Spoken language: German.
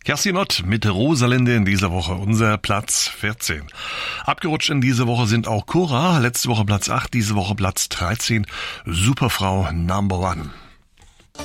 Kerstin Ott mit Rosalinde in dieser Woche, unser Platz 14. Abgerutscht in dieser Woche sind auch Cora, letzte Woche Platz 8, diese Woche Platz 13, Superfrau Number One.